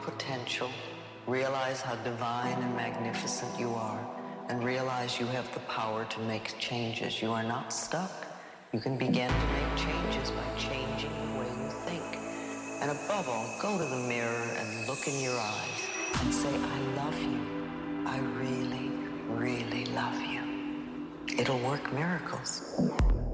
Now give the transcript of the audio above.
potential, realize how divine and magnificent you are, and realize you have the power to make changes. You are not stuck. You can begin to make changes by changing the way you think. And above all, go to the mirror and look in your eyes and say, I love you. I really, really love you. It'll work miracles.